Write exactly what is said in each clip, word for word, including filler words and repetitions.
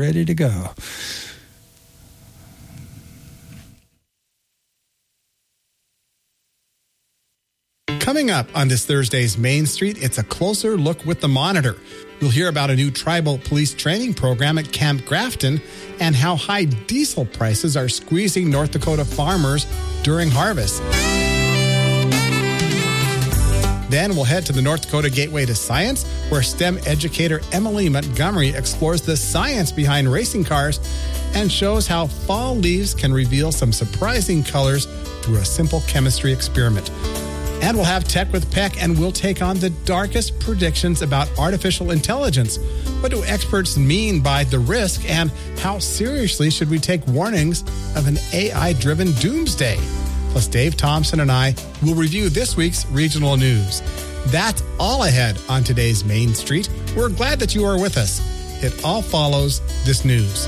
ready to go. Coming up on this Thursday's Main Street, it's a closer look with the Monitor. You'll hear about a new tribal police training program at Camp Grafton and how high diesel prices are squeezing North Dakota farmers during harvest. Then we'll head to the North Dakota Gateway to Science, where STEM educator Emily Montgomery explores the science behind racing cars and shows how fall leaves can reveal some surprising colors through a simple chemistry experiment. And we'll have Tech with Peck, and we'll take on the darkest predictions about artificial intelligence. What do experts mean by the risk, and how seriously should we take warnings of an A I-driven doomsday? Plus, Dave Thompson and I will review this week's regional news. That's all ahead on today's Main Street. We're glad that you are with us. It all follows this news.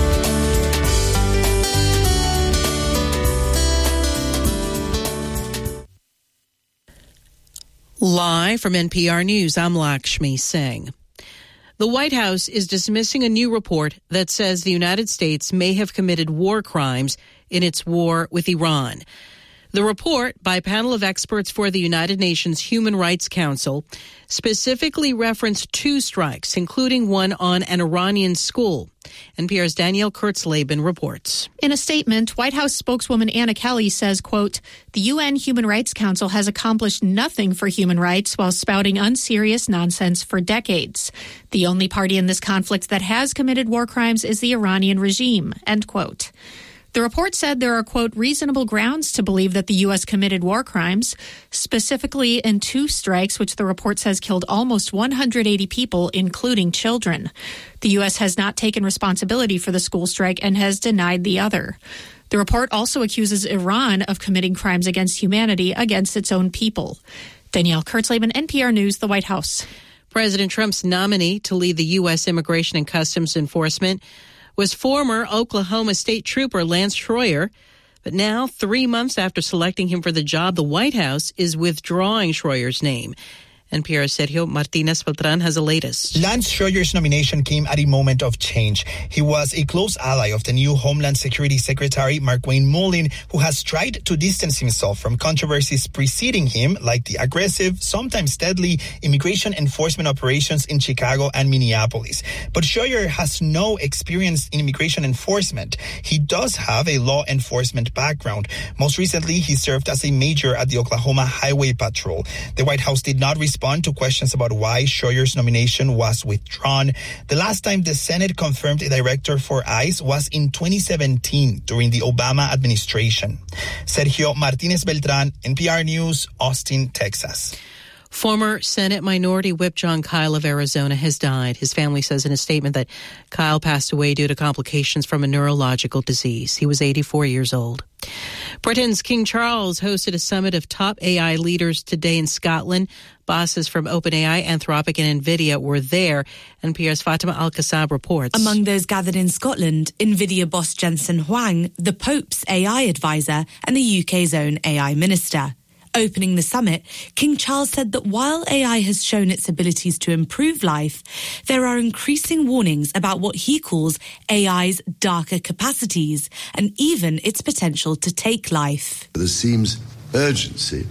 Live from N P R News, I'm Lakshmi Singh. The White House is dismissing a new report that says the United States may have committed war crimes in its war with Iran. The report, by a panel of experts for the United Nations Human Rights Council, specifically referenced two strikes, including one on an Iranian school. N P R's Danielle Kurtzleben reports. In a statement, White House spokeswoman Anna Kelly says, quote, the U N Human Rights Council has accomplished nothing for human rights while spouting unserious nonsense for decades. The only party in this conflict that has committed war crimes is the Iranian regime, end quote. The report said there are, quote, reasonable grounds to believe that the U S committed war crimes, specifically in two strikes, which the report says killed almost one hundred eighty people, including children. The U S has not taken responsibility for the school strike and has denied the other. The report also accuses Iran of committing crimes against humanity against its own people. Danielle Kurtzleben, N P R News, the White House. President Trump's nominee to lead the U S Immigration and Customs Enforcement was former Oklahoma State Trooper Lance Schroyer. But now, three months after selecting him for the job, the White House is withdrawing Schroyer's name. N P R's Sergio Martinez Beltran has the latest. Lance Schroyer's nomination came at a moment of change. He was a close ally of the new Homeland Security Secretary, Markwayne Mullin, who has tried to distance himself from controversies preceding him, like the aggressive, sometimes deadly, immigration enforcement operations in Chicago and Minneapolis. But Schroyer has no experience in immigration enforcement. He does have a law enforcement background. Most recently, he served as a major at the Oklahoma Highway Patrol. The White House did not respond to questions about why Schroyer's nomination was withdrawn. The last time the Senate confirmed a director for ICE was in twenty seventeen during the Obama administration. Sergio Martinez Beltran, N P R News, Austin, Texas. Former Senate Minority Whip John Kyle of Arizona has died. His family says in a statement that Kyle passed away due to complications from a neurological disease. He was eighty-four years old. Britain's King Charles hosted a summit of top A I leaders today in Scotland. Bosses from OpenAI, Anthropic, and NVIDIA were there. N P R's Fatima Al-Kassab reports. Among those gathered in Scotland, NVIDIA boss Jensen Huang, the Pope's A I advisor, and the U K's own A I minister. Opening the summit, King Charles said that while A I has shown its abilities to improve life, there are increasing warnings about what he calls A I's darker capacities and even its potential to take life. There seems urgency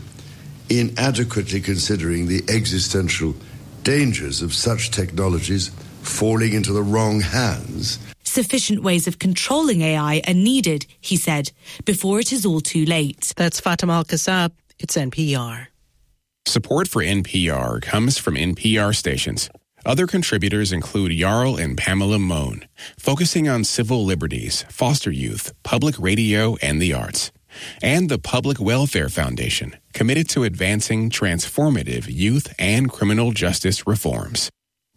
in adequately considering the existential dangers of such technologies falling into the wrong hands. Sufficient ways of controlling A I are needed, he said, before it is all too late. That's Fatima Al-Kassab. It's N P R. Support for N P R comes from N P R stations. Other contributors include Jarl and Pamela Mohn, focusing on civil liberties, foster youth, public radio, and the arts. And the Public Welfare Foundation, committed to advancing transformative youth and criminal justice reforms.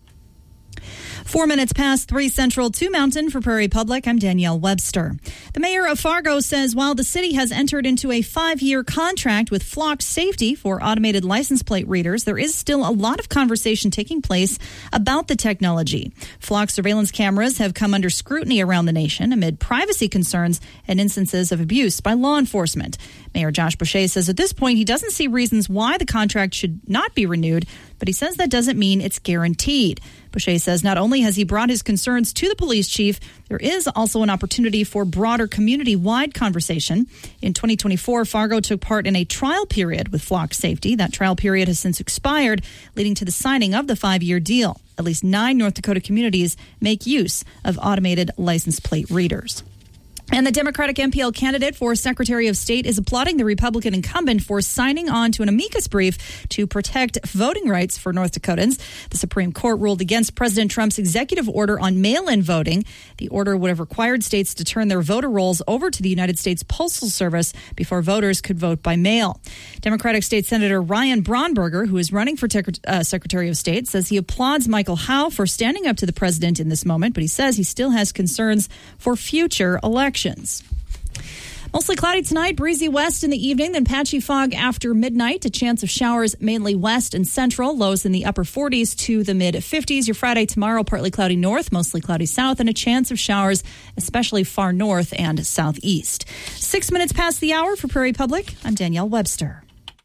Four minutes past three Central, two Mountain for Prairie Public. I'm Danielle Webster. The mayor of Fargo says while the city has entered into a five-year contract with Flock Safety for automated license plate readers, there is still a lot of conversation taking place about the technology. Flock surveillance cameras have come under scrutiny around the nation amid privacy concerns and instances of abuse by law enforcement. Mayor Josh Boucher says at this point he doesn't see reasons why the contract should not be renewed. but he says that doesn't mean it's guaranteed. Boucher says not only has he brought his concerns to the police chief, there is also an opportunity for broader community-wide conversation. In twenty twenty-four, Fargo took part in a trial period with Flock Safety. That trial period has since expired, leading to the signing of the five-year deal. At least nine North Dakota communities make use of automated license plate readers. And the Democratic M P L candidate for Secretary of State is applauding the Republican incumbent for signing on to an amicus brief to protect voting rights for North Dakotans. The Supreme Court ruled against President Trump's executive order on mail-in voting. The order would have required states to turn their voter rolls over to the United States Postal Service before voters could vote by mail. Democratic State Senator Ryan Braunberger, who is running for tec- uh, Secretary of State, says he applauds Michael Howe for standing up to the president in this moment, but he says he still has concerns for future elections. Mostly cloudy tonight, breezy west in the evening, then patchy fog after midnight. A chance of showers mainly west and central, lows in the upper forties to the mid fifties. Your Friday tomorrow, partly cloudy north, mostly cloudy south, and a chance of showers, especially far north and southeast. Six minutes past the hour for Prairie Public, I'm Danielle Webster.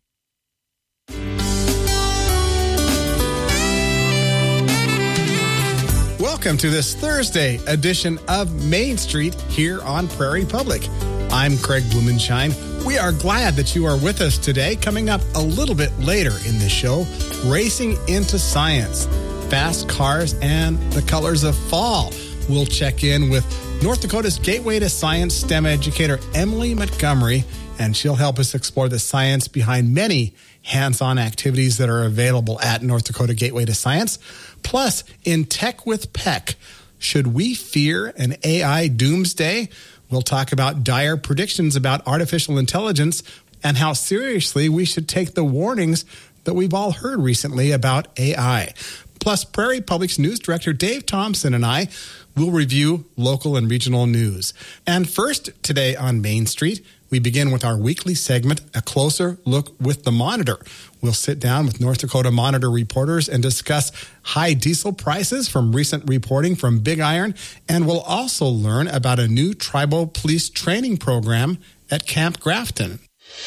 Welcome to this Thursday edition of Main Street here on Prairie Public. I'm Craig Blumenshine. We are glad that you are with us today. Coming up a little bit later in the show, Racing into Science, fast cars and the colors of fall. We'll check in with North Dakota's Gateway to Science STEM educator Emily Montgomery, and she'll help us explore the science behind many hands-on activities that are available at North Dakota Gateway to Science. Plus, in Tech with Peck, should we fear an A I doomsday? We'll talk about dire predictions about artificial intelligence and how seriously we should take the warnings that we've all heard recently about A I. Plus, Prairie Public's news director Dave Thompson and I will review local and regional news. And first, today on Main Street, we begin with our weekly segment, A Closer Look with the Monitor. We'll sit down with North Dakota Monitor reporters and discuss high diesel prices from recent reporting from Big Iron, and we'll also learn about a new tribal police training program at Camp Grafton.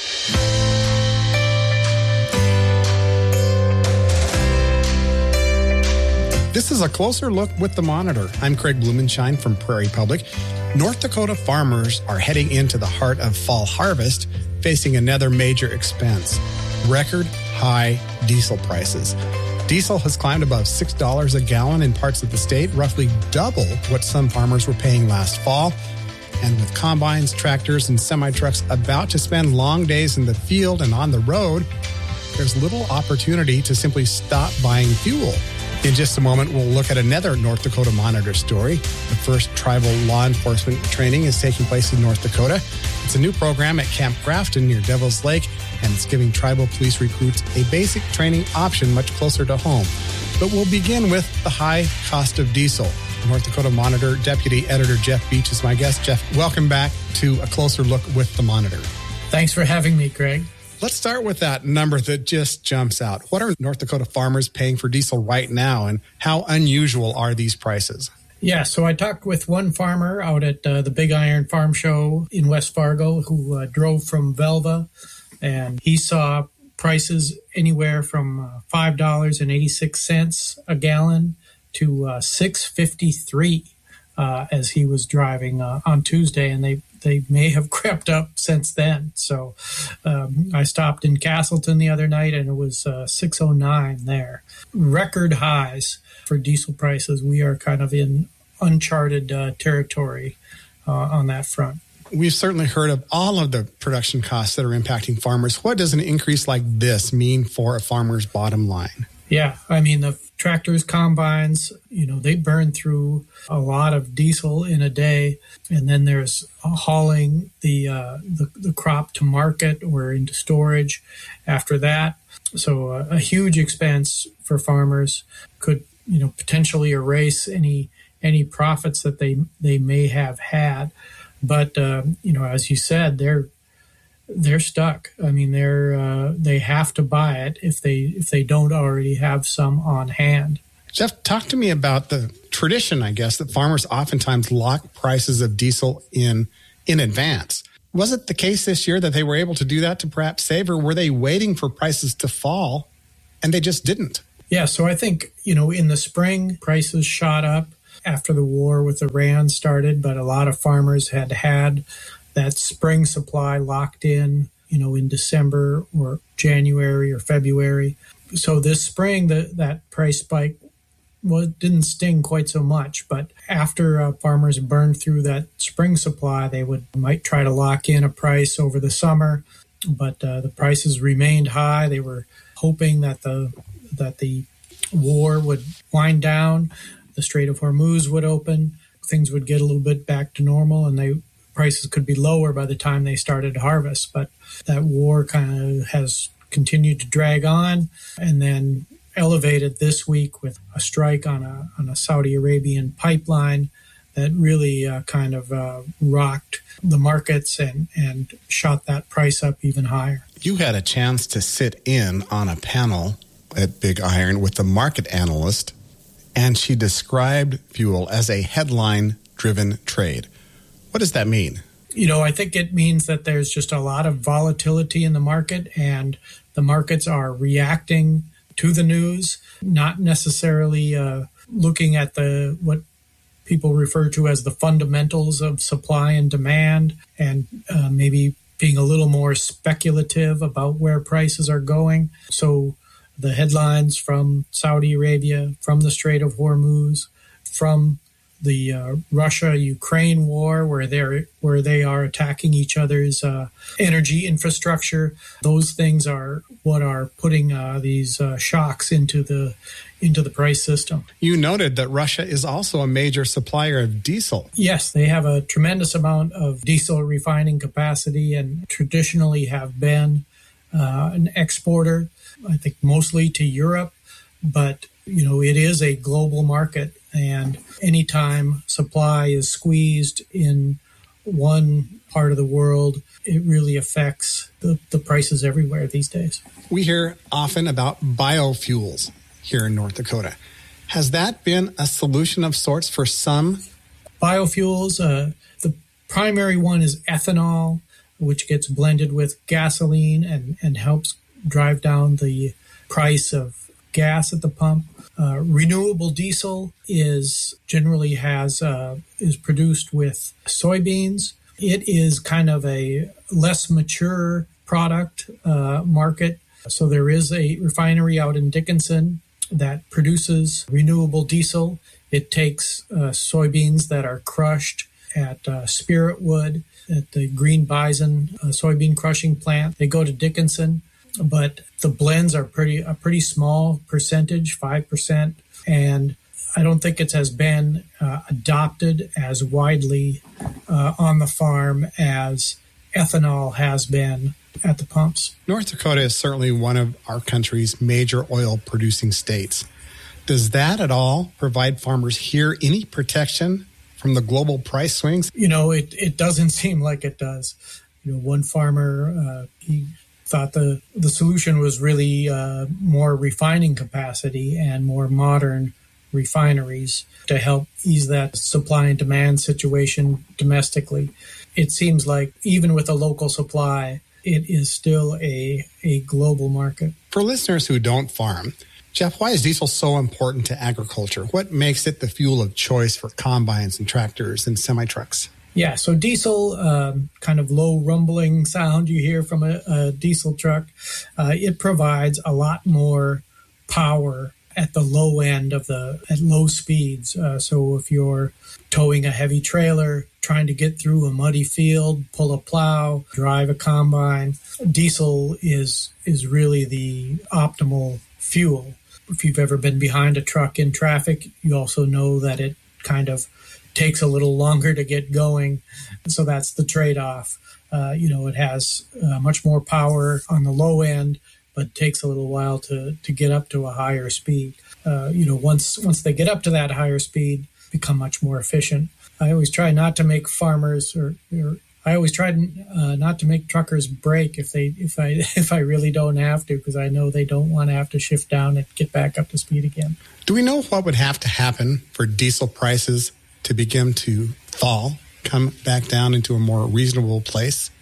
This is A Closer Look with the Monitor. I'm Craig Blumenshine from Prairie Public. North Dakota farmers are heading into the heart of fall harvest, facing another major expense, record high diesel prices. Diesel has climbed above six dollars a gallon in parts of the state, roughly double what some farmers were paying last fall. And with combines, tractors, and semi-trucks about to spend long days in the field and on the road, there's little opportunity to simply stop buying fuel. In just a moment, we'll look at another North Dakota Monitor story. The first tribal law enforcement training is taking place in North Dakota. It's a new program at Camp Grafton near Devil's Lake, and it's giving tribal police recruits a basic training option much closer to home. But we'll begin with the high cost of diesel. North Dakota Monitor Deputy Editor Jeff Beach is my guest. Jeff, welcome back to A Closer Look with the Monitor. Thanks for having me, Craig. Let's start with that number that just jumps out. What are North Dakota farmers paying for diesel right now, and how unusual are these prices? Yeah, so I talked with one farmer out at uh, the Big Iron Farm Show in West Fargo who uh, drove from Velva, and he saw prices anywhere from uh, five dollars and eighty-six cents a gallon to uh, six dollars and fifty-three cents uh, as he was driving uh, on Tuesday, and they They may have crept up since then. So um, I stopped in Castleton the other night, and it was uh, six oh nine there. Record highs for diesel prices. We are kind of in uncharted uh, territory uh, on that front. We've certainly heard of all of the production costs that are impacting farmers. What does an increase like this mean for a farmer's bottom line? Yeah, I mean, the tractors, combines, you know, they burn through a lot of diesel in a day. And then there's hauling the, uh, the, the crop to market or into storage after that. So uh, a huge expense for farmers could, you know, potentially erase any any profits that they, they may have had. But, uh, you know, as you said, they're they're stuck. I mean, they're uh, they have to buy it if they if they don't already have some on hand. Jeff, talk to me about the tradition, I guess, that farmers oftentimes lock prices of diesel in in advance. Was it the case this year that they were able to do that to perhaps save, or were they waiting for prices to fall and they just didn't? Yeah, so I think, you know, in the spring, prices shot up after the war with Iran started, but a lot of farmers had had that spring supply locked in, you know, in December or January or February. So this spring, the, that price spike well, it didn't sting quite so much, but after uh, farmers burned through that spring supply, they would might try to lock in a price over the summer, but uh, the prices remained high. They were hoping that the that the war would wind down, the Strait of Hormuz would open, things would get a little bit back to normal, and they prices could be lower by the time they started to harvest. But that war kind of has continued to drag on, and then elevated this week with a strike on a on a Saudi Arabian pipeline that really uh, kind of uh, rocked the markets and, and shot that price up even higher. You had a chance to sit in on a panel at Big Iron with the market analyst, and she described fuel as a headline-driven trade. What does that mean? You know, I think it means that there's just a lot of volatility in the market, and the markets are reacting to the news, not necessarily uh, looking at the what people refer to as the fundamentals of supply and demand, and uh, maybe being a little more speculative about where prices are going. So the headlines from Saudi Arabia, from the Strait of Hormuz, from the uh, Russia-Ukraine war, where they're where they are attacking each other's uh, energy infrastructure. Those things are what are putting uh, these uh, shocks into the into the price system. You noted that Russia is also a major supplier of diesel. Yes, they have a tremendous amount of diesel refining capacity and traditionally have been uh, an exporter, I think mostly to Europe, but you know, it is a global market, and anytime supply is squeezed in one part of the world, it really affects the, the prices everywhere these days. We hear often about biofuels here in North Dakota. Has that been a solution of sorts for some? Biofuels, uh, the primary one is ethanol, which gets blended with gasoline and, and helps drive down the price of gas at the pump. Uh, renewable diesel is generally has uh, is produced with soybeans. It is kind of a less mature product uh, market. So there is a refinery out in Dickinson that produces renewable diesel. It takes uh, soybeans that are crushed at uh, Spiritwood, at the Green Bison uh, soybean crushing plant. They go to Dickinson, but the blends are pretty a pretty small percentage, five percent, and I don't think it has been uh, adopted as widely uh, on the farm as ethanol has been at the pumps. North Dakota is certainly one of our country's major oil-producing states. Does that at all provide farmers here any protection from the global price swings? You know, it, it doesn't seem like it does. You know, one farmer, uh, he thought the, the solution was really uh, more refining capacity and more modern refineries to help ease that supply and demand situation domestically. It seems like even with a local supply, it is still a, a global market. For listeners who don't farm, Jeff, why is diesel so important to agriculture? What makes it the fuel of choice for combines and tractors and semi-trucks? Yeah, so diesel, um, kind of low rumbling sound you hear from a, a diesel truck, uh, it provides a lot more power at the low end of the, at low speeds. Uh, so if you're towing a heavy trailer, trying to get through a muddy field, pull a plow, drive a combine, diesel is is really the optimal fuel. If you've ever been behind a truck in traffic, you also know that it kind of takes a little longer to get going. So that's the trade-off. Uh, you know, it has uh, much more power on the low end, but takes a little while to, to get up to a higher speed. Uh, you know, once once they get up to that higher speed, become much more efficient. I always try not to make farmers, or, or I always try uh, not to make truckers brake if they if I if I really don't have to, because I know they don't want to have to shift down and get back up to speed again. Do we know what would have to happen for diesel prices to begin to fall, come back down into a more reasonable place?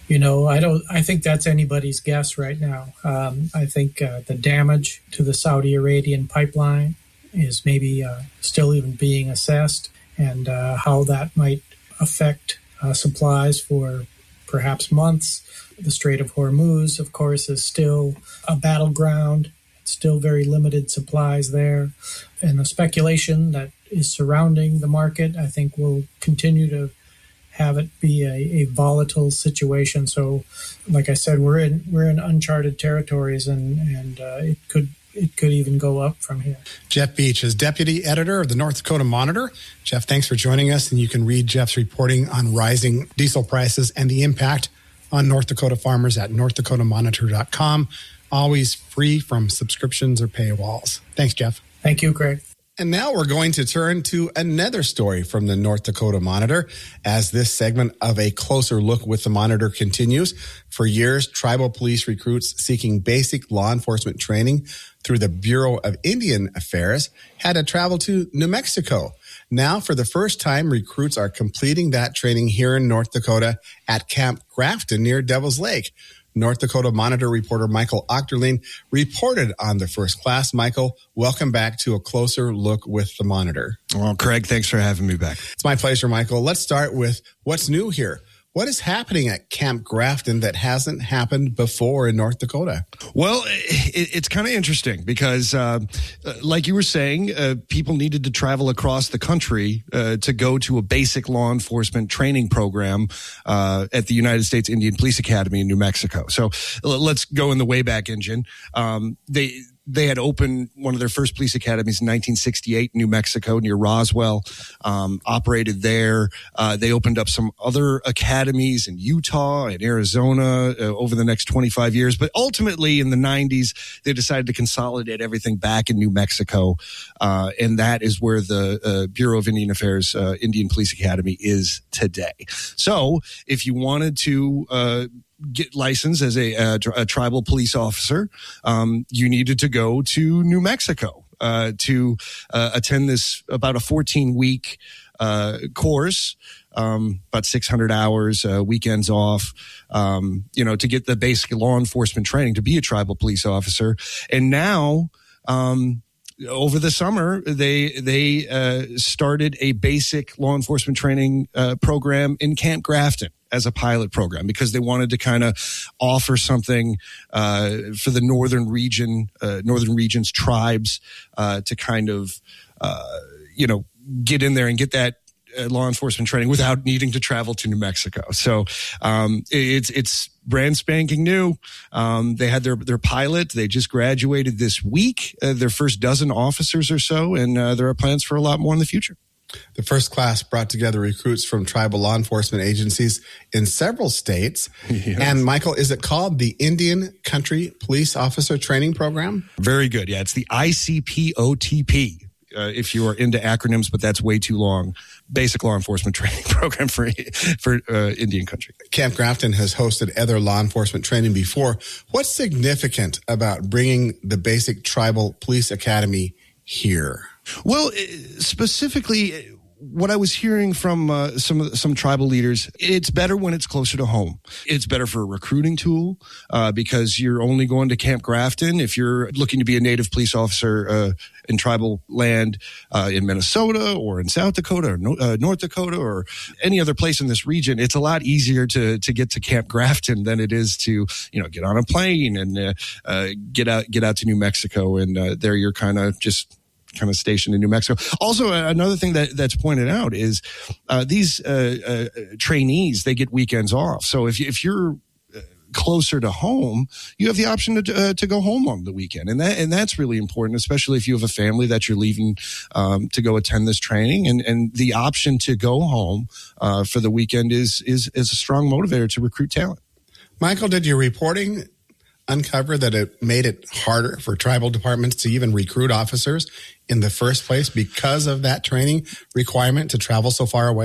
You know, I don't. I think that's anybody's guess right now. Um, I think uh, the damage to the Saudi Arabian pipeline is maybe uh, still even being assessed, and uh, how that might affect uh, supplies for perhaps months. The Strait of Hormuz, of course, is still a battleground. It's still very limited supplies there, and the speculation that is surrounding the market, I think, will continue to have it be a, a volatile situation. So, like I said, we're in we're in uncharted territories, and and uh, it could it could even go up from here. Jeff Beach is deputy editor of the North Dakota Monitor. Jeff, thanks for joining us, and you can read Jeff's reporting on rising diesel prices and the impact on North Dakota farmers at north dakota monitor dot com. Always free from subscriptions or paywalls. Thanks, Jeff. Thank you, Greg. And now we're going to turn to another story from the North Dakota Monitor as this segment of A Closer Look with the Monitor continues. For years, tribal police recruits seeking basic law enforcement training through the Bureau of Indian Affairs had to travel to New Mexico. Now, for the first time, recruits are completing that training here in North Dakota at Camp Grafton near Devil's Lake. North Dakota Monitor reporter Michael Ochterlein reported on the first class. Michael, welcome back to A Closer Look with the Monitor. Well, Craig, thanks for having me back. It's my pleasure, Michael. Let's start with what's new here. What is happening at Camp Grafton that hasn't happened before in North Dakota? Well, it, it's kind of interesting because, uh, like you were saying, uh, people needed to travel across the country uh, to go to a basic law enforcement training program uh, at the United States Indian Police Academy in New Mexico. So let's go in the Wayback Engine. Um, they They had opened one of their first police academies in nineteen sixty-eight in New Mexico near Roswell, um, operated there. Uh, they opened up some other academies in Utah and Arizona uh, over the next twenty-five years. But ultimately in the nineties, they decided to consolidate everything back in New Mexico. Uh, and that is where the uh, Bureau of Indian Affairs uh, Indian Police Academy is today. So if you wanted to uh get licensed as a, a, a tribal police officer, um, you needed to go to New Mexico uh, to uh, attend this about a fourteen week uh, course, um, about six hundred hours, uh, weekends off, um, you know, to get the basic law enforcement training to be a tribal police officer. And now, um, over the summer, they they uh, started a basic law enforcement training uh, program in Camp Grafton as a pilot program because they wanted to kind of offer something uh, for the northern region, uh, northern region's tribes uh, to kind of, uh, you know, get in there and get that uh, law enforcement training without needing to travel to New Mexico. So um, it's it's brand spanking new. Um, they had their their pilot. They just graduated this week, uh, their first dozen officers or so, and uh, there are plans for a lot more in the future. The first class brought together recruits from tribal law enforcement agencies in several states. Yes. And Michael, is it called the Indian Country Police Officer Training Program? Very good. Yeah, it's the I C P O T P. Uh, if you are into acronyms, but that's way too long. Basic law enforcement training program for for uh, Indian country. Camp Grafton has hosted other law enforcement training before. What's significant about bringing the basic tribal police academy here? Well, specifically, what I was hearing from uh, some some tribal leaders, it's better when it's closer to home. It's better for a recruiting tool uh, because you're only going to Camp Grafton if you're looking to be a native police officer uh, in tribal land uh, in Minnesota or in South Dakota or no, uh, North Dakota or any other place in this region. It's a lot easier to to get to Camp Grafton than it is to, you know, get on a plane and uh, uh, get out get out to New Mexico, and uh, there you're kind of just kind of stationed in New Mexico. Also, uh, another thing that that's pointed out is uh, these uh, uh, trainees, they get weekends off. So if you, if you're closer to home, you have the option to uh, to go home on the weekend, and that and that's really important, especially if you have a family that you're leaving um, to go attend this training. And and the option to go home uh, for the weekend is is is a strong motivator to recruit talent. Michael, did your reporting uncover that it made it harder for tribal departments to even recruit officers in the first place because of that training requirement to travel so far away?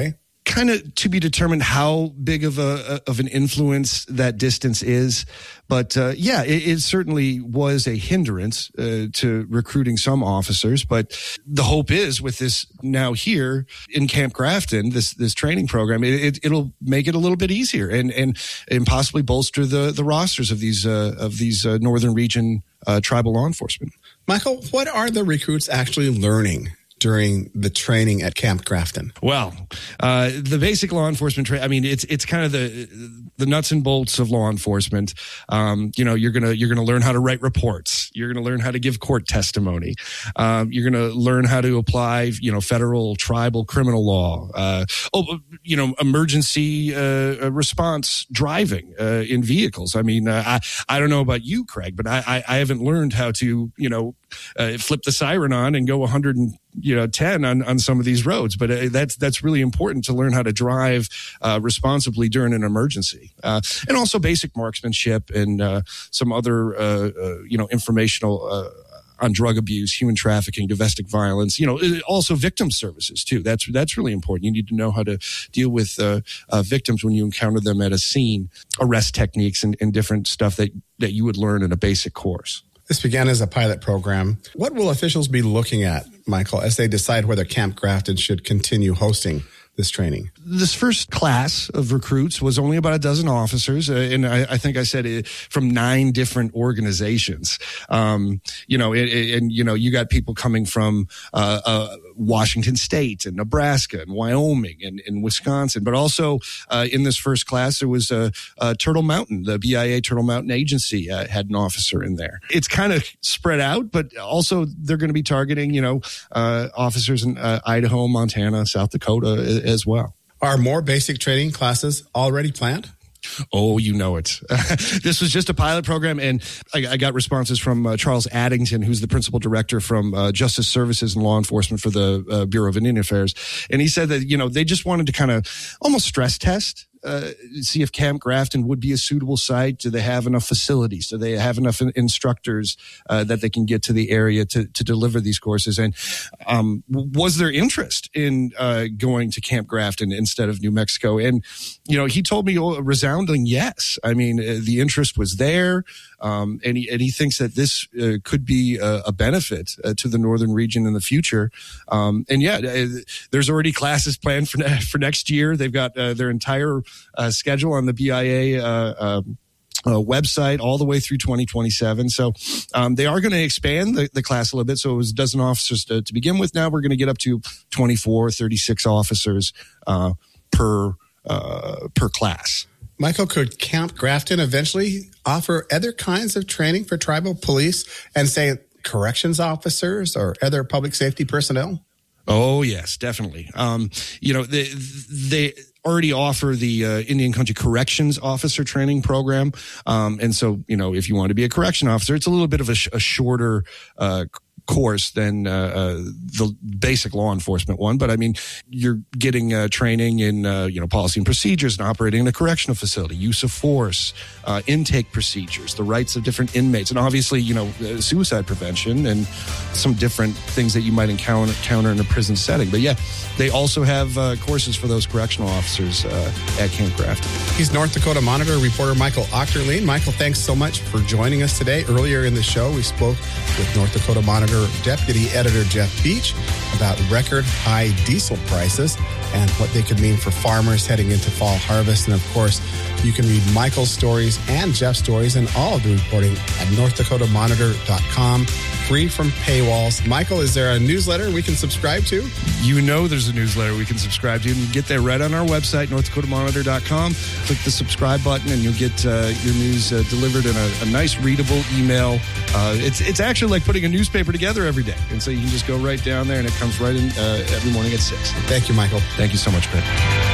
kind of to be determined how big of a of an influence that distance is. But uh, yeah, it, it certainly was a hindrance uh, to recruiting some officers. But the hope is with this now here in Camp Grafton, this this training program, it, it, it'll make it a little bit easier and and and possibly bolster the the rosters of these uh, of these uh, northern region uh, tribal law enforcement. Michael, what are the recruits actually learning during the training at Camp Grafton? Well, uh, the basic law enforcement training, I mean, it's it's kind of the the nuts and bolts of law enforcement. Um, you know, you're gonna you're gonna learn how to write reports. You're gonna learn how to give court testimony. Um, you're gonna learn how to apply, you know, federal, tribal, criminal law. Uh, oh, you know, emergency uh, response driving uh, in vehicles. I mean, uh, I I don't know about you, Craig, but I I, I haven't learned how to, you know, uh, flip the siren on and go one hundred and you know, ten on, on some of these roads. But uh, that's, that's really important to learn how to drive uh, responsibly during an emergency. Uh, and also basic marksmanship and uh, some other, uh, uh, you know, informational uh, on drug abuse, human trafficking, domestic violence, you know, also victim services too. That's, that's really important. You need to know how to deal with uh, uh, victims when you encounter them at a scene, arrest techniques and, and different stuff that, that you would learn in a basic course. This began as a pilot program. What will officials be looking at, Michael, as they decide whether Camp Grafton should continue hosting this training? This first class of recruits was only about a dozen officers, uh, and I, I think I said it, from nine different organizations. Um, you know, it, it, and you know, you got people coming from uh, uh, Washington State and Nebraska and Wyoming and, and Wisconsin, but also uh, in this first class there was uh, uh, Turtle Mountain, the B I A Turtle Mountain Agency uh, had an officer in there. It's kind of spread out, but also they're going to be targeting, you know, uh, officers in uh, Idaho, Montana, South Dakota as well. Are more basic training classes already planned? Oh, you know it. This was just a pilot program, and I, I got responses from uh, Charles Addington, who's the principal director from uh, Justice Services and Law Enforcement for the uh, Bureau of Indian Affairs. And he said that, you know, they just wanted to kind of almost stress test Uh, see if Camp Grafton would be a suitable site. Do they have enough facilities? Do they have enough in- instructors uh, that they can get to the area to, to deliver these courses? And um, was there interest in uh, going to Camp Grafton instead of New Mexico? And, you know, he told me a resounding yes. I mean, uh, the interest was there. Um, and, he, and he thinks that this uh, could be a, a benefit uh, to the northern region in the future. Um, and yeah, uh, there's already classes planned for, ne- for next year. They've got uh, their entire uh, schedule on the B I A uh, uh, uh, website all the way through twenty twenty-seven. So um, they are going to expand the, the class a little bit. So it was a dozen officers to, to begin with. Now we're going to get up to twenty-four, thirty-six officers uh, per uh, per class. Michael, could Camp Grafton eventually offer other kinds of training for tribal police and, say, corrections officers or other public safety personnel? Oh, yes, definitely. Um, you know, they, they already offer the uh, Indian Country Corrections Officer Training Program. Um, and so, you know, if you want to be a correction officer, it's a little bit of a, sh- a shorter uh course than uh, uh, the basic law enforcement one. But I mean, you're getting uh, training in, uh, you know, policy and procedures and operating in a correctional facility, use of force, uh, intake procedures, the rights of different inmates, and obviously, you know, uh, suicide prevention and some different things that you might encounter, encounter in a prison setting. But yeah, they also have uh, courses for those correctional officers uh, at Camp Grafton. He's North Dakota Monitor reporter Michael Ochterlien. Michael, thanks so much for joining us today. Earlier in the show, we spoke with North Dakota Monitor Deputy Editor Jeff Beach about record high diesel prices and what they could mean for farmers heading into fall harvest. And of course, you can read Michael's stories and Jeff's stories and all of the reporting at north dakota monitor dot com, free from paywalls. Michael, is there a newsletter we can subscribe to? You know there's a newsletter we can subscribe to, and you can get there right on our website, north dakota monitor dot com. Click the subscribe button, and you'll get uh, your news uh, delivered in a, a nice, readable email. Uh, it's it's actually like putting a newspaper together every day, and so you can just go right down there, and it comes right in uh, every morning at six. Thank you, Michael. Thank you so much, Craig.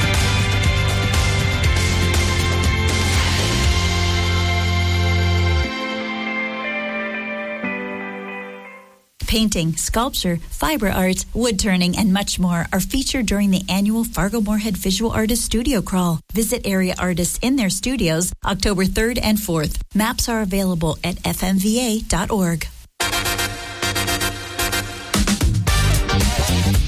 Painting, sculpture, fiber arts, wood turning, and much more are featured during the annual Fargo-Moorhead Visual Artists Studio Crawl. Visit area artists in their studios October third and fourth. Maps are available at f m v a dot org.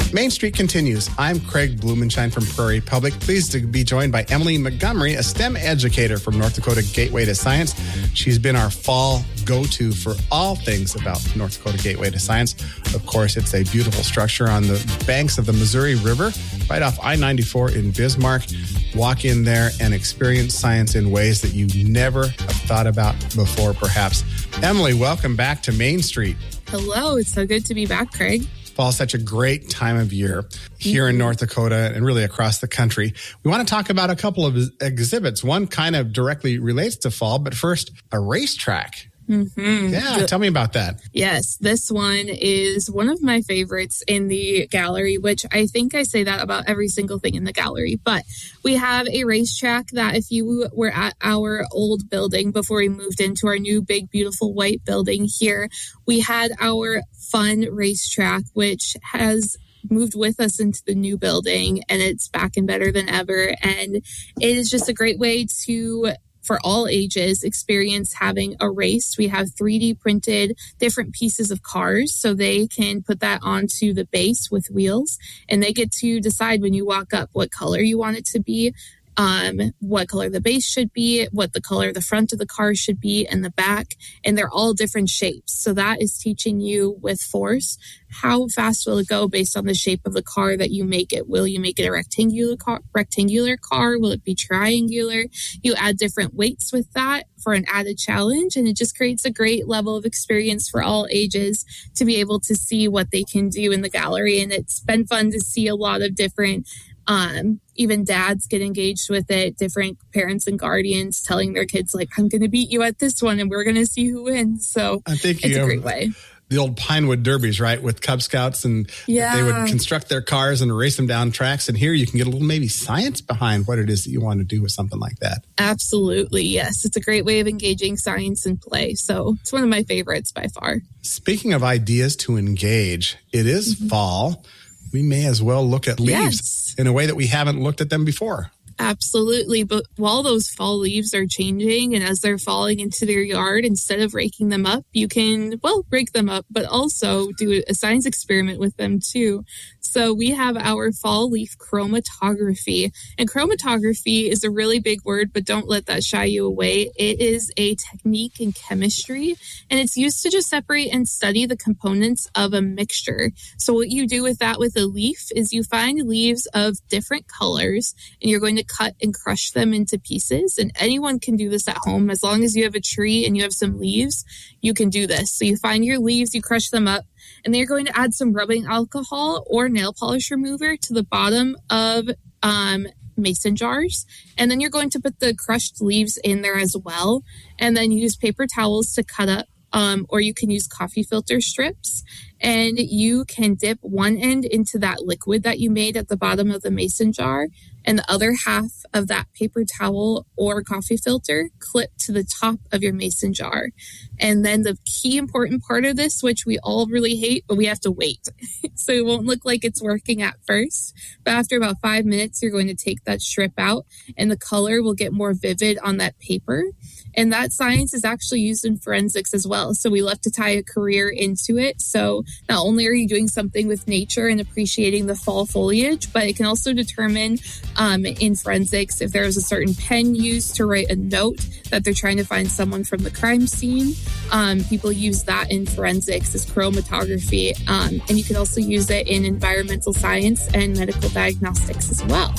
Main Street continues. I'm Craig Blumenshine from Prairie Public. Pleased to be joined by Emily Montgomery, a STEM educator from North Dakota Gateway to Science. She's been our fall go-to for all things about North Dakota Gateway to Science. Of course, it's a beautiful structure on the banks of the Missouri River, right off I ninety-four in Bismarck. Walk in there and experience science in ways that you never have thought about before, perhaps. Emily, welcome back to Main Street. Hello, it's so good to be back, Craig. Fall is such a great time of year here in North Dakota and really across the country. We want to talk about a couple of exhibits. One kind of directly relates to fall, but first, a racetrack. Mm-hmm. Yeah, tell me about that. Yes, this one is one of my favorites in the gallery, which I think I say that about every single thing in the gallery. But we have a racetrack that if you were at our old building before we moved into our new big, beautiful white building here, we had our fun racetrack, which has moved with us into the new building, and it's back and better than ever. And it is just a great way to for all ages, experience having a race. We have three D printed different pieces of cars, so they can put that onto the base with wheels, and they get to decide when you walk up what color you want it to be, um, what color the base should be, what the color the front of the car should be, and the back, and they're all different shapes. So that is teaching you with force, how fast will it go based on the shape of the car that you make it? Will you make it a rectangular car? Rectangular car? Will it be triangular? You add different weights with that for an added challenge, and it just creates a great level of experience for all ages to be able to see what they can do in the gallery. And it's been fun to see a lot of different Um, even dads get engaged with it, different parents and guardians telling their kids, like, I'm going to beat you at this one and we're going to see who wins. So I think it's you a great way. The old Pinewood Derbies, right, with Cub Scouts, and yeah. they would construct their cars and race them down tracks. And here you can get a little maybe science behind what it is that you want to do with something like that. Absolutely, yes. It's a great way of engaging science and play. So it's one of my favorites by far. Speaking of ideas to engage, it is mm-hmm. fall. We may as well look at leaves yes. in a way that we haven't looked at them before. Absolutely. But while those fall leaves are changing and as they're falling into their yard, instead of raking them up, you can, well, rake them up, but also do a science experiment with them too. So we have our fall leaf chromatography. And chromatography is a really big word, but don't let that shy you away. It is a technique in chemistry, and it's used to just separate and study the components of a mixture. So what you do with that with a leaf is you find leaves of different colors, and you're going to cut and crush them into pieces. And anyone can do this at home. As long as you have a tree and you have some leaves, you can do this. So you find your leaves, you crush them up, and then you're going to add some rubbing alcohol or nail polish remover to the bottom of um, mason jars. And then you're going to put the crushed leaves in there as well. And then use paper towels to cut up, um, or you can use coffee filter strips. And you can dip one end into that liquid that you made at the bottom of the mason jar, and the other half of that paper towel or coffee filter clip to the top of your mason jar. And then the key important part of this, which we all really hate, but we have to wait. So it won't look like it's working at first. But after about five minutes, you're going to take that strip out, and the color will get more vivid on that paper. And that science is actually used in forensics as well. So we love to tie a career into it. So not only are you doing something with nature and appreciating the fall foliage, but it can also determine um, in forensics if there is a certain pen used to write a note that they're trying to find someone from the crime scene. Um, people use that in forensics as chromatography. Um, and you can also use it in environmental science and medical diagnostics as well.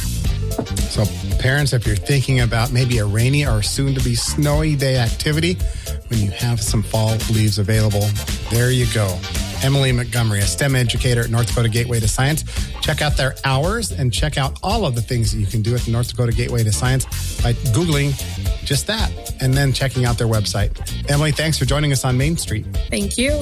So parents, if you're thinking about maybe a rainy or soon to be snowy day activity, when you have some fall leaves available, there you go. Emily Montgomery, a STEM educator at North Dakota Gateway to Science. Check out their hours and check out all of the things that you can do at the North Dakota Gateway to Science by Googling just that and then checking out their website. Emily, thanks for joining us on Main Street. Thank you.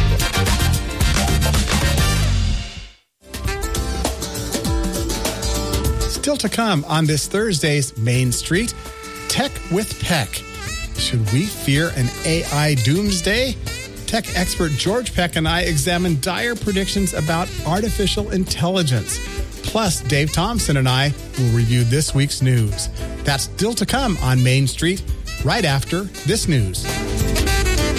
Still to come on this Thursday's Main Street, Tech with Peck. Should we fear an A I doomsday? Tech expert George Peck and I examine dire predictions about artificial intelligence. Plus, Dave Thompson and I will review this week's news. That's still to come on Main Street, right after this news.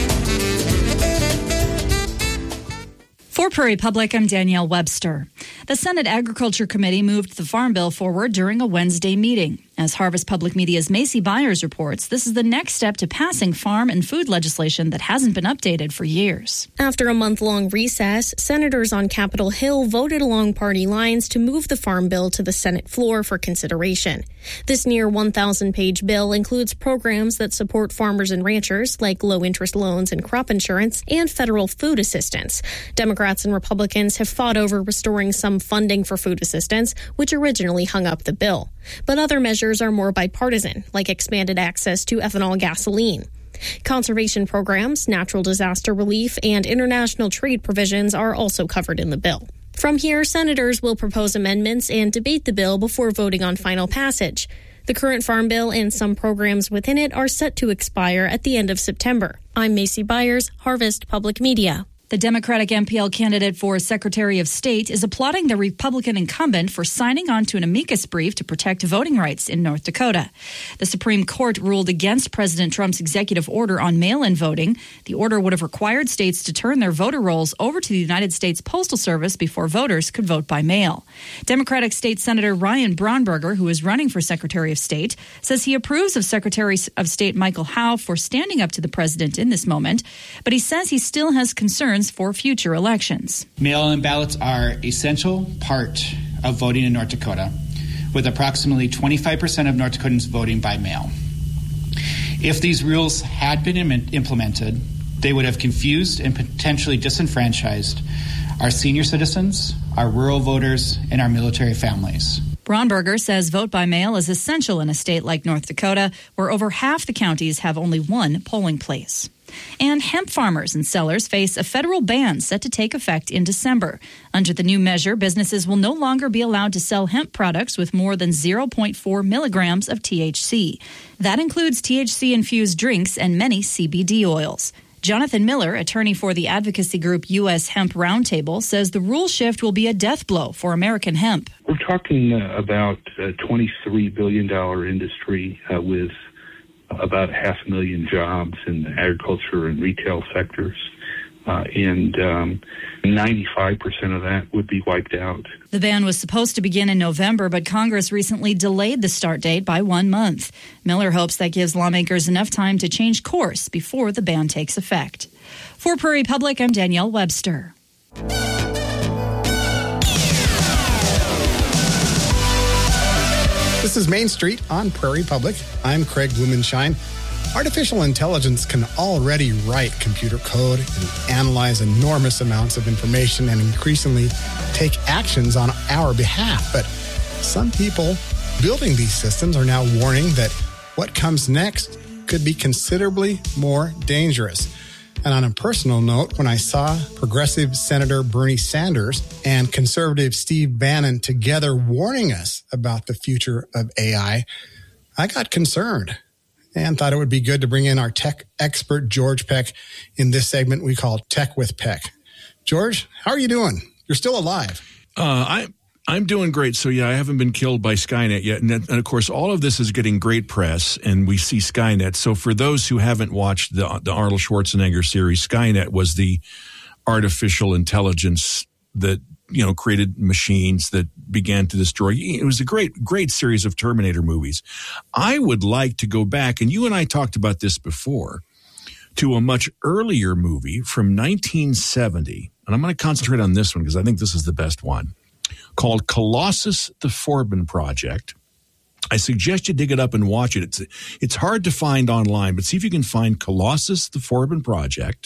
For Prairie Public, I'm Danielle Webster. The The Senate Agriculture Committee moved the Farm Bill forward during a Wednesday meeting. As Harvest Public Media's Macy Byers reports, this is the next step to passing farm and food legislation that hasn't been updated for years. After a month-long recess, senators on Capitol Hill voted along party lines to move the Farm Bill to the Senate floor for consideration. This near one thousand page bill includes programs that support farmers and ranchers, like low-interest loans and crop insurance, and federal food assistance. Democrats and Republicans have fought over restoring some funding for food assistance, which originally hung up the bill. But other measures are more bipartisan, like expanded access to ethanol gasoline. Conservation programs, natural disaster relief, and international trade provisions are also covered in the bill. From here, senators will propose amendments and debate the bill before voting on final passage. The current Farm Bill and some programs within it are set to expire at the end of September. I'm Macy Byers, Harvest Public Media. The Democratic M P L candidate for Secretary of State is applauding the Republican incumbent for signing on to an amicus brief to protect voting rights in North Dakota. The Supreme Court ruled against President Trump's executive order on mail-in voting. The order would have required states to turn their voter rolls over to the United States Postal Service before voters could vote by mail. Democratic State Senator Ryan Braunberger, who is running for Secretary of State, says he approves of Secretary of State Michael Howe for standing up to the president in this moment, but he says he still has concerns for future elections. Mail-in ballots are an essential part of voting in North Dakota, with approximately twenty-five percent of North Dakotans voting by mail. If these rules had been im- implemented, they would have confused and potentially disenfranchised our senior citizens, our rural voters, and our military families. Braunberger says vote by mail is essential in a state like North Dakota, where over half the counties have only one polling place. And hemp farmers and sellers face a federal ban set to take effect in December. Under the new measure, businesses will no longer be allowed to sell hemp products with more than zero point four milligrams of T H C. That includes T H C-infused drinks and many C B D oils. Jonathan Miller, attorney for the advocacy group U S Hemp Roundtable, says the rule shift will be a death blow for American hemp. We're talking uh, about a twenty-three billion dollars industry uh, with about half a million jobs in the agriculture and retail sectors, uh, and um, ninety-five percent of that would be wiped out. The ban was supposed to begin in November, but Congress recently delayed the start date by one month. Miller hopes that gives lawmakers enough time to change course before the ban takes effect. For Prairie Public, I'm Danielle Webster. This is Main Street on Prairie Public. I'm Craig Blumenshine. Artificial intelligence can already write computer code and analyze enormous amounts of information and increasingly take actions on our behalf. But some people building these systems are now warning that what comes next could be considerably more dangerous. And on a personal note, when I saw Progressive Senator Bernie Sanders and Conservative Steve Bannon together warning us about the future of A I, I got concerned and thought it would be good to bring in our tech expert, George Peck, in this segment we call Tech with Peck. George, how are you doing? You're still alive. Uh, I, I'm doing great. So, yeah, I haven't been killed by Skynet yet. And, and, of course, all of this is getting great press, and we see Skynet. So for those who haven't watched the, the Arnold Schwarzenegger series, Skynet was the artificial intelligence that, you know, created machines that began to destroy. It was a great, great series of Terminator movies. I would like to go back, and you and I talked about this before, to a much earlier movie from nineteen seventy. And I'm going to concentrate on this one because I think this is the best one, called Colossus the Forbin Project. I suggest you dig it up and watch it. It's it's hard to find online, but see if you can find Colossus the Forbin Project.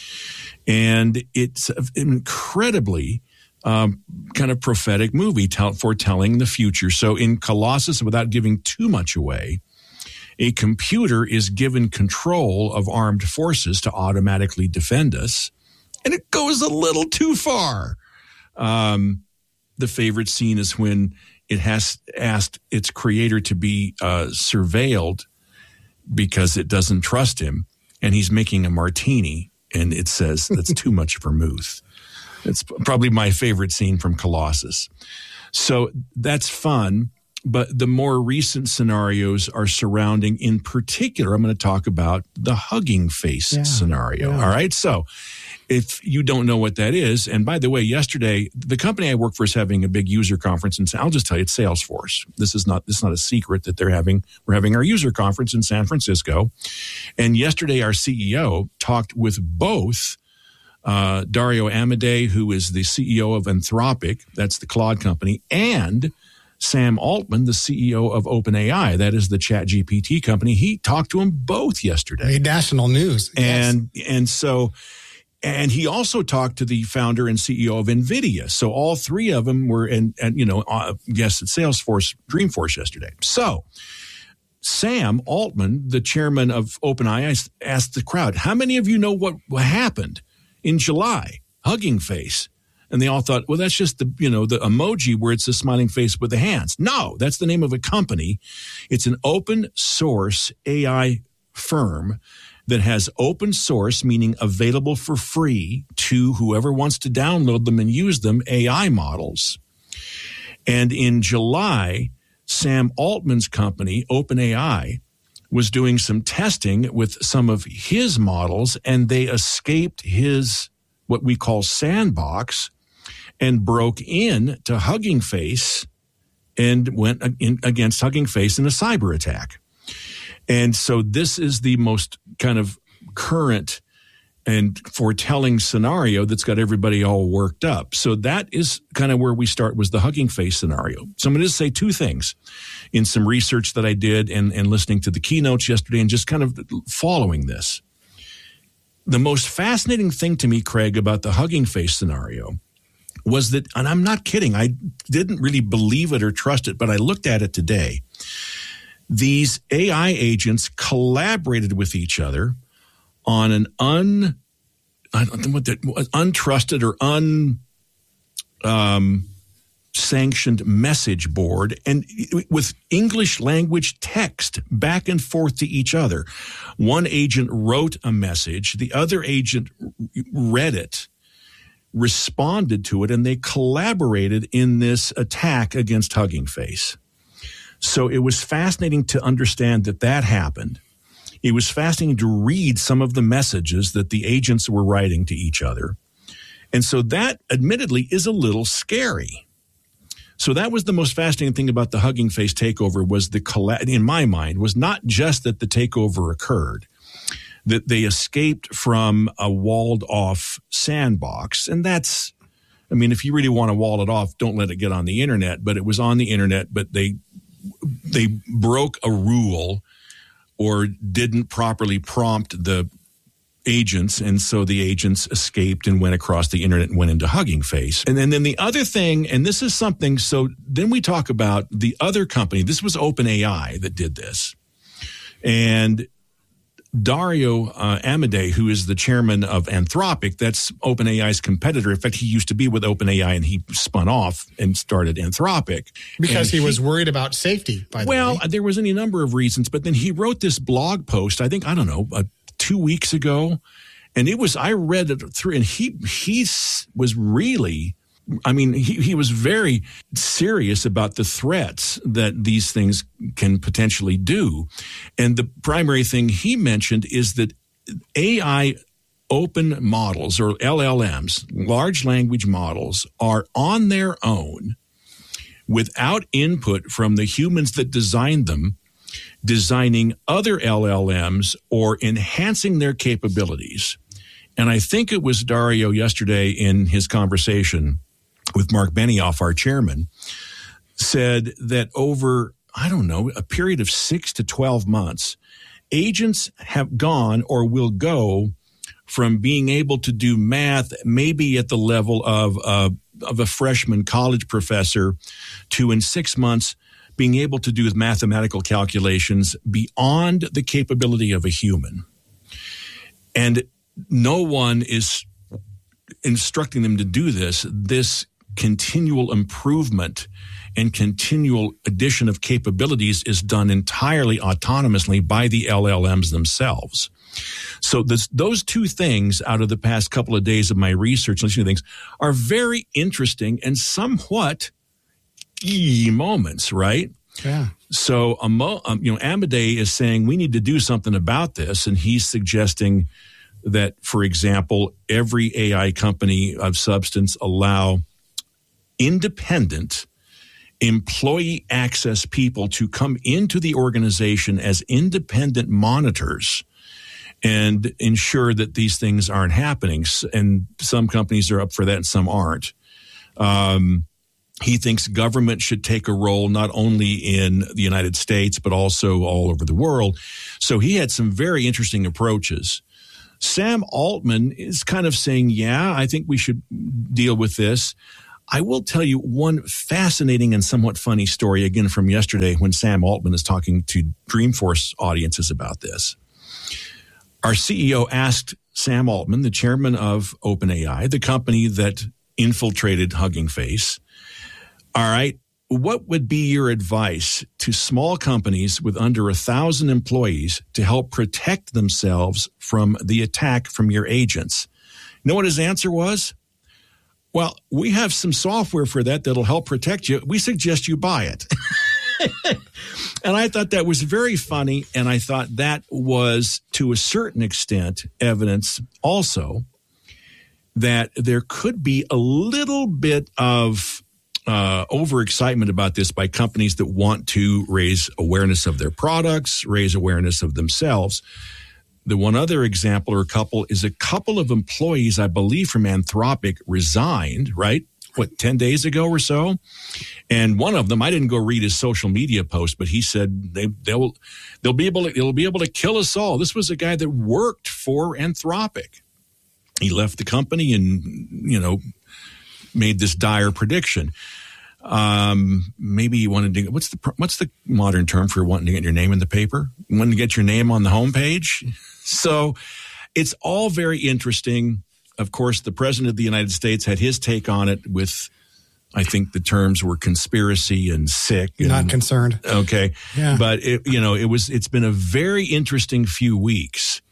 And it's an incredibly um, kind of prophetic movie tell, foretelling the future. So in Colossus, without giving too much away, a computer is given control of armed forces to automatically defend us. And it goes a little too far. Um The favorite scene is when it has asked its creator to be uh, surveilled because it doesn't trust him, and he's making a martini, and it says that's too much vermouth. It's probably my favorite scene from Colossus. So that's fun, but the more recent scenarios are surrounding, in particular, I'm going to talk about the Hugging Face yeah, scenario. yeah. All right, so if you don't know what that is, and by the way, yesterday, the company I work for is having a big user conference, and I'll just tell you, it's Salesforce. This is not this is not a secret that they're having. We're having our user conference in San Francisco, and yesterday our C E O talked with both uh, Dario Amodei, who is the C E O of Anthropic, that's the Claude company, and Sam Altman, the C E O of OpenAI, that is the ChatGPT company. He talked to them both yesterday. Made national news, and yes. and so. And he also talked to the founder and C E O of NVIDIA. So all three of them were, and you know, uh, guests at Salesforce, Dreamforce yesterday. So Sam Altman, the chairman of OpenAI, asked the crowd, how many of you know what happened in July? Hugging Face. And they all thought, well, that's just the, you know, the emoji where it's the smiling face with the hands. No, that's the name of a company. It's an open source A I firm that has open source, meaning available for free to whoever wants to download them and use them, A I models. And in July, Sam Altman's company, OpenAI, was doing some testing with some of his models, and they escaped his, what we call sandbox, and broke in to Hugging Face and went in against Hugging Face in a cyber attack. And so this is the most kind of current and foretelling scenario that's got everybody all worked up. So that is kind of where we start, was the Hugging Face scenario. So I'm going to say two things in some research that I did and, and listening to the keynotes yesterday and just kind of following this. The most fascinating thing to me, Craig, about the Hugging Face scenario was that, and I'm not kidding, I didn't really believe it or trust it, but I looked at it today. These A I agents collaborated with each other on an un, I don't know what that, untrusted or un, um, sanctioned message board, and with English language text back and forth to each other. One agent wrote a message, the other agent read it, responded to it, and they collaborated in this attack against Hugging Face. So it was fascinating to understand that that happened. It was fascinating to read some of the messages that the agents were writing to each other. And so that, admittedly, is a little scary. So that was the most fascinating thing about the Hugging Face takeover, was the, in my mind, was not just that the takeover occurred, that they escaped from a walled-off sandbox. And that's, I mean, if you really want to wall it off, don't let it get on the internet. But it was on the internet, but they they broke a rule or didn't properly prompt the agents, and so the agents escaped and went across the internet and went into Hugging Face. And then, then the other thing, and this is something, so then we talk about the other company. This was OpenAI that did this. And Dario uh, Amodei, who is the chairman of Anthropic, that's OpenAI's competitor. In fact, he used to be with OpenAI, and he spun off and started Anthropic. Because he, he was worried about safety, by the well, way. Well, there was any number of reasons, but then he wrote this blog post, I think, I don't know, uh, two weeks ago, and it was, I read it through, and he he was really, I mean, he, he was very serious about the threats that these things can potentially do. And the primary thing he mentioned is that A I open models, or L L Ms, large language models, are on their own without input from the humans that designed them, designing other L L Ms or enhancing their capabilities. And I think it was Dario yesterday in his conversation with Mark Benioff, our chairman, said that over, I don't know, a period of six to twelve months, agents have gone or will go from being able to do math maybe at the level of, uh, of a freshman college professor to, in six months, being able to do mathematical calculations beyond the capability of a human. And no one is instructing them to do this. This continual improvement and continual addition of capabilities is done entirely autonomously by the L L Ms themselves. So this, those two things out of the past couple of days of my research, listening to things, are very interesting and somewhat key moments, right? Yeah. So, um, you know, Amodei is saying we need to do something about this, and he's suggesting that, for example, every A I company of substance allow independent employee access people to come into the organization as independent monitors and ensure that these things aren't happening. And some companies are up for that and some aren't. Um, he thinks government should take a role not only in the United States, but also all over the world. So he had some very interesting approaches. Sam Altman is kind of saying, yeah, I think we should deal with this. I will tell you one fascinating and somewhat funny story, again, from yesterday when Sam Altman is talking to Dreamforce audiences about this. Our C E O asked Sam Altman, the chairman of OpenAI, the company that infiltrated Hugging Face, all right, what would be your advice to small companies with under a thousand employees to help protect themselves from the attack from your agents? You know what his answer was? Well, we have some software for that that'll help protect you. We suggest you buy it. And I thought that was very funny. And I thought that was, to a certain extent, evidence also that there could be a little bit of uh, overexcitement about this by companies that want to raise awareness of their products, raise awareness of themselves. The one other example or a couple is a couple of employees, I believe, from Anthropic resigned, right? What, ten days ago or so? And one of them, I didn't go read his social media post, but he said they, they'll, they'll be able to, it'll be able to kill us all. This was a guy that worked for Anthropic. He left the company and, you know, made this dire prediction. Um, maybe you wanted to, what's the, what's the modern term for wanting to get your name in the paper? You wanted to get your name on the homepage? So it's all very interesting. Of course, the president of the United States had his take on it with, I think the terms were conspiracy and sick. And, not concerned. Okay. Yeah. But it, you know, it was, it's been a very interesting few weeks.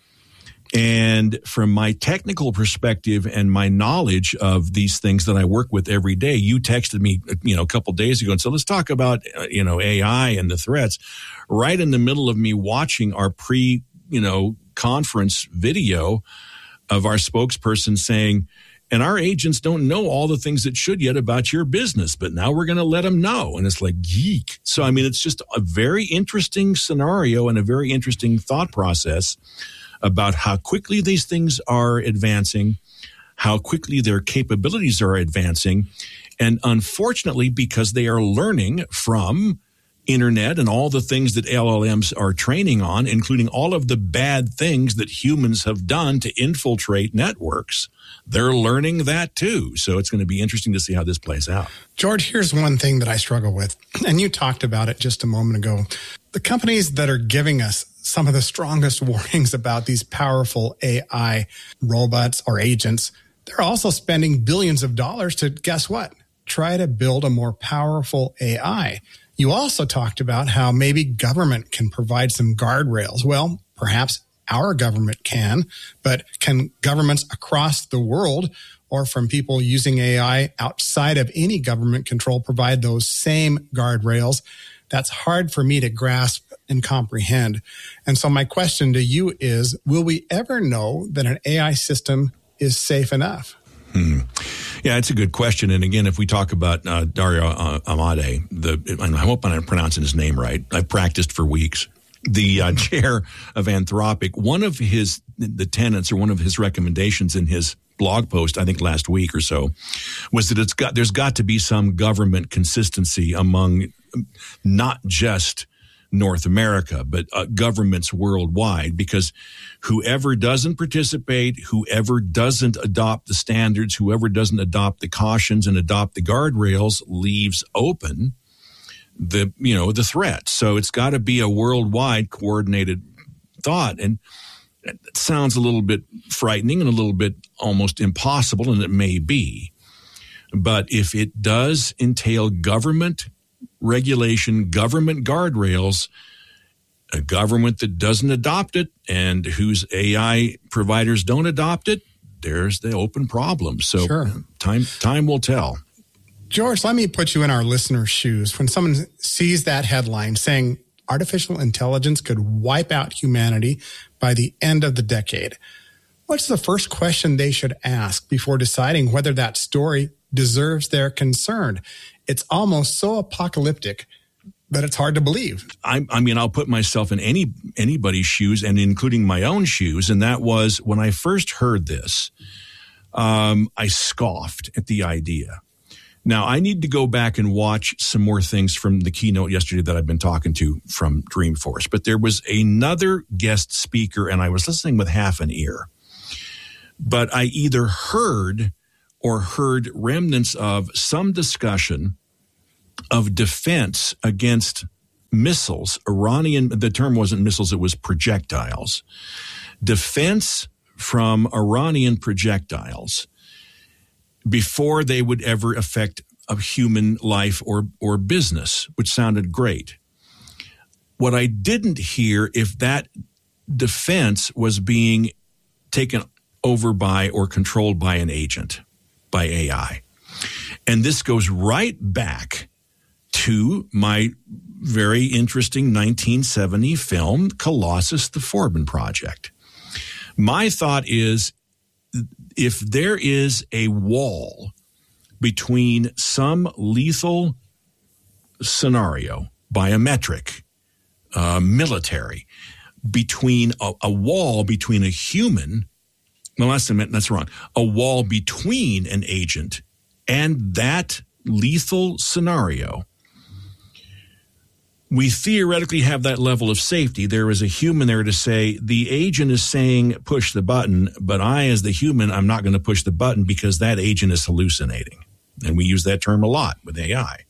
And from my technical perspective and my knowledge of these things that I work with every day, you texted me, you know, a couple of days ago and said, let's talk about, uh, you know, A I and the threats. Right in the middle of me watching our pre, you know, conference video of our spokesperson saying, and our agents don't know all the things that should yet about your business, but now we're going to let them know. And it's like, geek. So, I mean, it's just a very interesting scenario and a very interesting thought process about how quickly these things are advancing, how quickly their capabilities are advancing. And unfortunately, because they are learning from internet and all the things that L L Ms are training on, including all of the bad things that humans have done to infiltrate networks, they're learning that too. So it's going to be interesting to see how this plays out. George, here's one thing that I struggle with, and you talked about it just a moment ago. The companies that are giving us some of the strongest warnings about these powerful A I robots or agents, they're also spending billions of dollars to, guess what, try to build a more powerful A I. You also talked about how maybe government can provide some guardrails. Well, perhaps our government can, but can governments across the world or from people using A I outside of any government control provide those same guardrails? That's hard for me to grasp and comprehend. And so my question to you is, will we ever know that an A I system is safe enough? Hmm. Yeah, it's a good question. And again, if we talk about uh, Dario uh, Amodei, the, I hope I'm pronouncing his name right. I've practiced for weeks. The uh, chair of Anthropic, one of his, the tenets or one of his recommendations in his blog post, I think last week or so, was that it's got, there's got to be some government consistency among not just North America, but uh, governments worldwide, because whoever doesn't participate, whoever doesn't adopt the standards, whoever doesn't adopt the cautions and adopt the guardrails leaves open the, you know, the threat. So it's got to be a worldwide coordinated thought. And it sounds a little bit frightening and a little bit almost impossible, and it may be. But if it does entail government regulation, government guardrails, a government that doesn't adopt it and whose A I providers don't adopt it, there's the open problem. So sure. time time will tell. George, let me put you in our listeners' shoes. When someone sees that headline saying artificial intelligence could wipe out humanity by the end of the decade, what's the first question they should ask before deciding whether that story deserves their concern? It's almost so apocalyptic that it's hard to believe. I, I mean, I'll put myself in any anybody's shoes, and including my own shoes. And that was when I first heard this, um, I scoffed at the idea. Now, I need to go back and watch some more things from the keynote yesterday that I've been talking to from Dreamforce. But there was another guest speaker, and I was listening with half an ear. But I either heard or heard remnants of some discussion of defense against missiles. Iranian, the term wasn't missiles, it was projectiles. Defense from Iranian projectiles before they would ever affect a human life or, or business, which sounded great. What I didn't hear, if that defense was being taken over by or controlled by an agent, by A I. And this goes right back to my very interesting nineteen seventy film, Colossus, the Forbin Project. My thought is, if there is a wall between some lethal scenario, biometric, uh, military, between a, a wall between a human, well, that's, that's wrong, a wall between an agent and that lethal scenario, we theoretically have that level of safety. There is a human there to say, the agent is saying push the button, but I, as the human, I'm not going to push the button because that agent is hallucinating. And we use that term a lot with A I.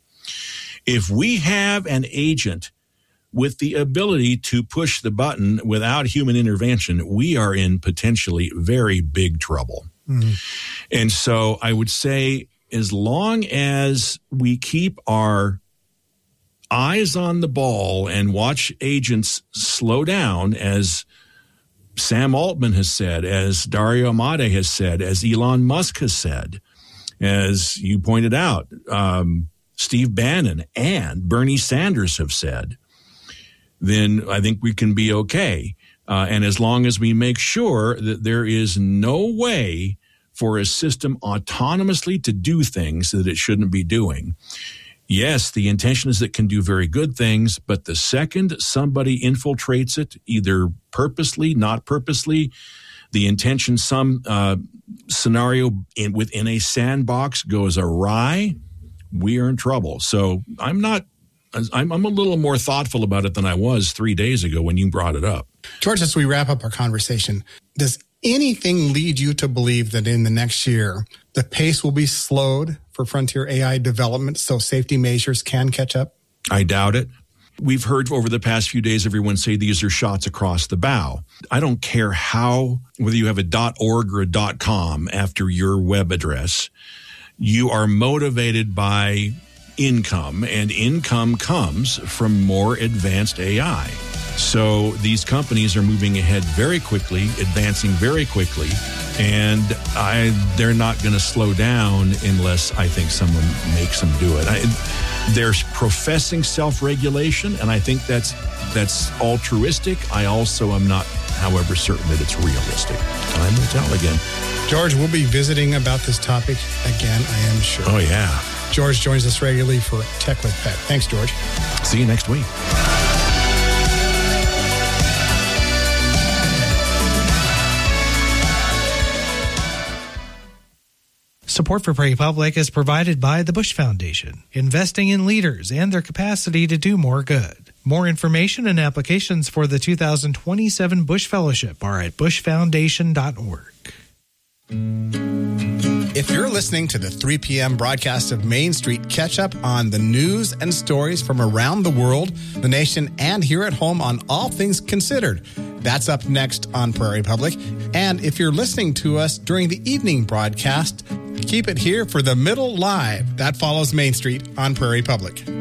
If we have an agent with the ability to push the button without human intervention, we are in potentially very big trouble. Mm-hmm. And so I would say, as long as we keep our eyes on the ball and watch agents slow down, as Sam Altman has said, as Dario Amodei has said, as Elon Musk has said, as you pointed out, um, Steve Bannon and Bernie Sanders have said, then I think we can be okay. Uh, and as long as we make sure that there is no way for a system autonomously to do things that it shouldn't be doing. Yes, the intention is it can do very good things, but the second somebody infiltrates it, either purposely, not purposely, the intention, some uh, scenario in, within a sandbox goes awry, we are in trouble. So I'm not, I'm, I'm a little more thoughtful about it than I was three days ago when you brought it up. George, as we wrap up our conversation, does anything lead you to believe that in the next year, the pace will be slowed for frontier A I development so safety measures can catch up? I doubt it. We've heard over the past few days everyone say these are shots across the bow. I don't care how, whether you have a .org or a .com after your web address, you are motivated by income, and income comes from more advanced A I. So these companies are moving ahead very quickly, advancing very quickly, and I, they're not going to slow down unless I think someone makes them do it. I, they're professing self-regulation, and I think that's that's altruistic. I also am not, however, certain that it's realistic. Time will tell again. George, we'll be visiting about this topic again, I am sure. Oh, yeah. George joins us regularly for Tech with Pat. Thanks, George. See you next week. Support for Prairie Public is provided by the Bush Foundation, investing in leaders and their capacity to do more good. More information and applications for the two thousand twenty-seven Bush Fellowship are at bush foundation dot org. If you're listening to the three p.m. broadcast of Main Street, catch up on the news and stories from around the world, the nation, and here at home on All Things Considered. That's up next on Prairie Public. And if you're listening to us during the evening broadcast, keep it here for the Middle Live. That follows Main Street on Prairie Public.